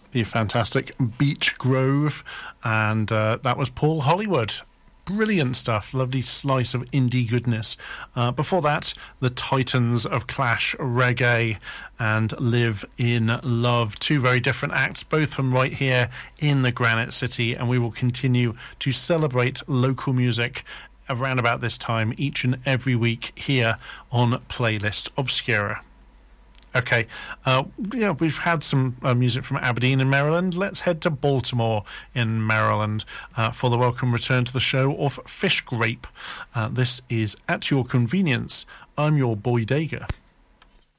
the fantastic Beech Grove, and that was Paul Hollywood. Brilliant stuff, lovely slice of indie goodness. Before that, the Titans of Clash Reggae and Live in Love, two very different acts, both from right here in the Granite City, and we will continue to celebrate local music around about this time each and every week here on Playlist Obscura. Okay, we've had some music from Aberdeen in Maryland. Let's head to Baltimore in Maryland for the welcome return to the show of Fish Grape. This is At Your Convenience. I'm your boy Dega.